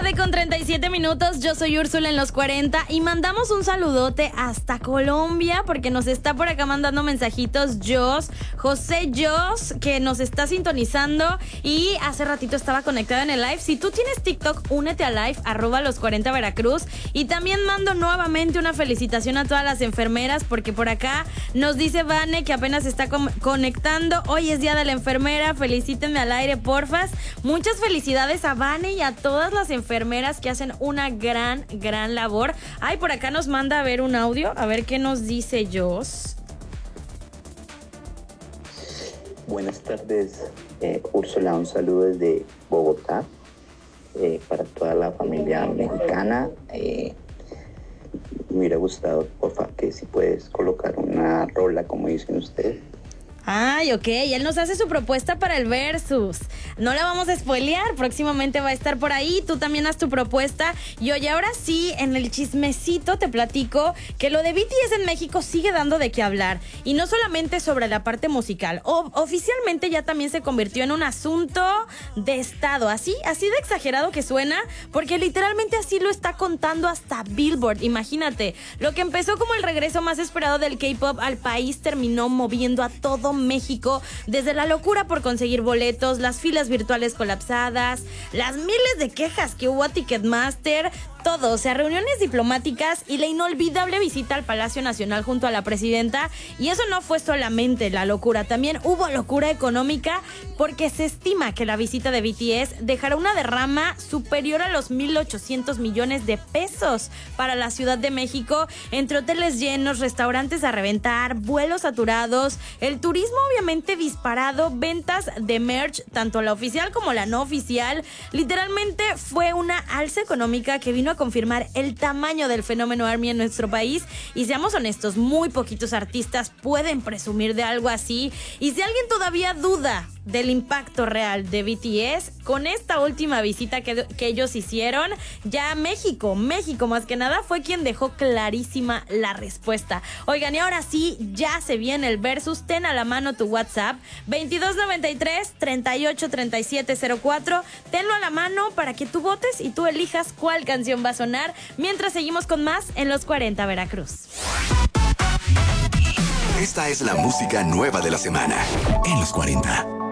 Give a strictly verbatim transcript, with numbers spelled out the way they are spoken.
tarde con treinta y siete minutos, yo soy Úrsula en los cuarenta y mandamos un saludote hasta Colombia porque nos está por acá mandando mensajitos Jos, José Jos, que nos está sintonizando y hace ratito estaba conectado en el live. Si tú tienes TikTok, únete al live, arroba los cuarenta Veracruz, y también mando nuevamente una felicitación a todas las enfermeras porque por acá nos dice Vane que apenas se está com- conectando. Hoy es día de la enfermera, felicítenme al aire, porfas. Muchas felicidades a Vane y a todas las enfermeras que hacen una gran, gran labor. Ay, por acá nos manda a ver un audio, a ver qué nos dice Jos. Buenas tardes, eh, Úrsula, un saludo desde Bogotá, eh, para toda la familia mexicana. Eh, me hubiera gustado, porfa, que si puedes colocar una rola, como dicen ustedes. Ay, ok, él nos hace su propuesta para el Versus. No la vamos a spoilear, próximamente va a estar por ahí. Tú también haz tu propuesta. Y oye, ahora sí, en el chismecito te platico que lo de B T S en México sigue dando de qué hablar. Y no solamente sobre la parte musical. O, oficialmente ya también se convirtió en un asunto de estado. Así, así de exagerado que suena, porque literalmente así lo está contando hasta Billboard. Imagínate, lo que empezó como el regreso más esperado del K-pop al país terminó moviendo a todo México, desde la locura por conseguir boletos, las filas virtuales colapsadas, las miles de quejas que hubo a Ticketmaster, todo, o sea, reuniones diplomáticas y la inolvidable visita al Palacio Nacional junto a la presidenta. Y eso no fue solamente la locura, también hubo locura económica porque se estima que la visita de B T S dejará una derrama superior a los mil ochocientos millones de pesos para la Ciudad de México, entre hoteles llenos, restaurantes a reventar, vuelos saturados, el turismo obviamente disparado, ventas de merch, tanto la oficial como la no oficial. Literalmente fue una alza económica que vino a confirmar el tamaño del fenómeno ARMY en nuestro país. Y seamos honestos, muy poquitos artistas pueden presumir de algo así. Y si alguien todavía duda del impacto real de B T S, con esta última visita que, que ellos hicieron, ya México, México más que nada fue quien dejó clarísima la respuesta. Oigan, y ahora sí, ya se viene el Versus. Ten a la mano tu WhatsApp, veintidós noventa y tres, treinta y ocho, treinta y siete cero cuatro. Tenlo a la mano para que tú votes y tú elijas cuál canción va a sonar, mientras seguimos con más en Los cuarenta Veracruz. Esta es la música nueva de la semana en Los cuarenta.